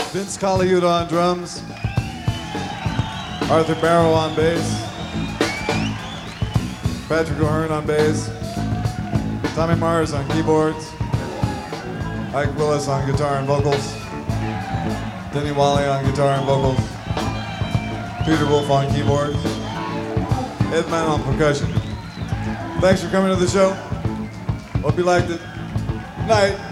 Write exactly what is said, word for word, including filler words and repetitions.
Vince Colaiuta on drums. Arthur Barrow on bass. Patrick O'Hearn on bass. Tommy Mars on keyboards. Ike Willis on guitar and vocals. Denny Wally on guitar and vocals. Peter Wolf on keyboards. Ed Mann on percussion. Thanks for coming to the show. Hope you liked it. Night.